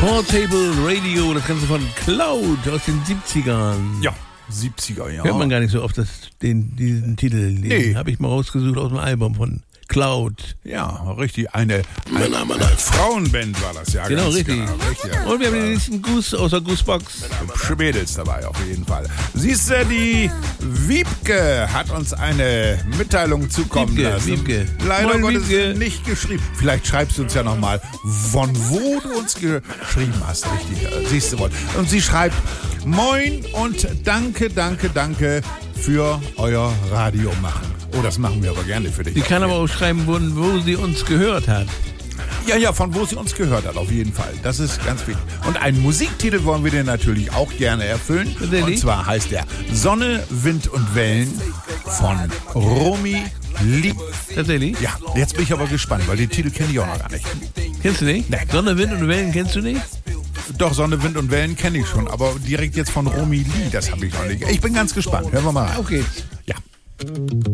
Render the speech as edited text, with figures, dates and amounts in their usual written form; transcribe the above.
Portable Radio, das Ganze von Cloud aus den 70ern. Ja, 70er, ja. Hört man gar nicht so oft diesen Titel. Den habe ich mal rausgesucht aus dem Album von Cloud. Ja, richtig. Eine Frauenband war das ja. Genau, ganz richtig. Genau, richtig. Und wir haben den nächsten Goose aus der Goosebox. Hübsche Mädels dabei auf jeden Fall. Siehst du, die Wiebke hat uns eine Mitteilung zukommen lassen. Wiebke. Leider Moin, Gottes Wiebke. nicht geschrieben. Vielleicht schreibst du uns ja nochmal, von wo du uns geschrieben hast. Richtig, siehst du wohl. Und sie schreibt, moin und danke für euer Radio machen. Oh, das machen wir aber gerne für dich. Sie kann aber auch schreiben, wo sie uns gehört hat. Ja, von wo sie uns gehört hat, auf jeden Fall. Das ist ganz wichtig. Und einen Musiktitel wollen wir dir natürlich auch gerne erfüllen. Und zwar heißt der Sonne, Wind und Wellen von Romy Lee. Tatsächlich? Ja, jetzt bin ich aber gespannt, weil den Titel kenne ich auch noch gar nicht. Kennst du nicht? Nee. Sonne, Wind und Wellen kennst du nicht? Doch, Sonne, Wind und Wellen kenne ich schon, aber direkt jetzt von Romy Lee, das habe ich noch nicht. Ich bin ganz gespannt. Hören wir mal rein. Auf geht's. Ja.